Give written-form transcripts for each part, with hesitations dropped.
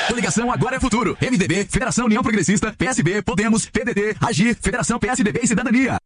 Coligação Agora é Futuro. MDB, Federação União Progressista, PSB, Podemos, PDT, Agir, Federação PSDB e Cidadania.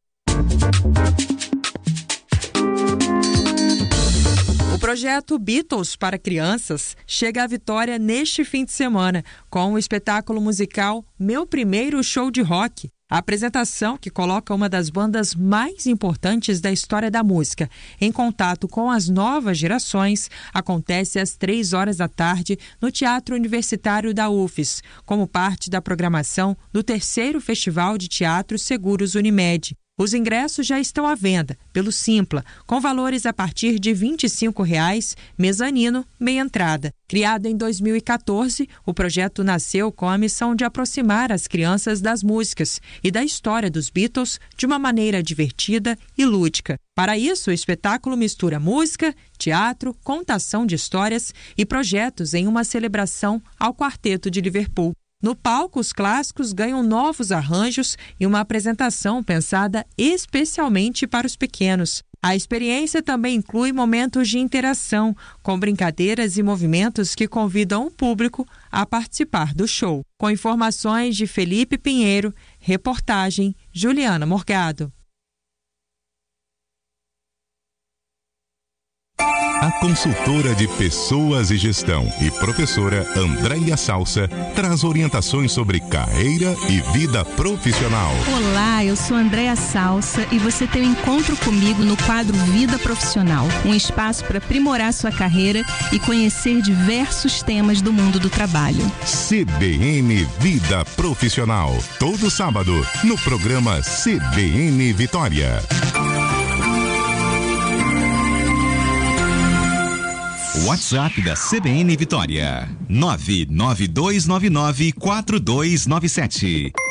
O projeto Beatles para Crianças chega à Vitória neste fim de semana com o espetáculo musical Meu Primeiro Show de Rock. A apresentação, que coloca uma das bandas mais importantes da história da música em contato com as novas gerações, acontece às 15h no Teatro Universitário da UFES, como parte da programação do 3º Festival de Teatro Seguros Unimed. Os ingressos já estão à venda pelo Simpla, com valores a partir de R$ 25,00, mezanino, meia entrada. Criado em 2014, o projeto nasceu com a missão de aproximar as crianças das músicas e da história dos Beatles de uma maneira divertida e lúdica. Para isso, o espetáculo mistura música, teatro, contação de histórias e projetos em uma celebração ao Quarteto de Liverpool. No palco, os clássicos ganham novos arranjos e uma apresentação pensada especialmente para os pequenos. A experiência também inclui momentos de interação, com brincadeiras e movimentos que convidam o público a participar do show. Com informações de Felipe Pinheiro, reportagem Juliana Morgado. A consultora de pessoas e gestão e professora Andréia Salsa traz orientações sobre carreira e vida profissional. Olá, eu sou Andréia Salsa e você tem um encontro comigo no quadro Vida Profissional, um espaço para aprimorar sua carreira e conhecer diversos temas do mundo do trabalho. CBN Vida Profissional, todo sábado, no programa CBN Vitória. WhatsApp da CBN Vitória, 992994297.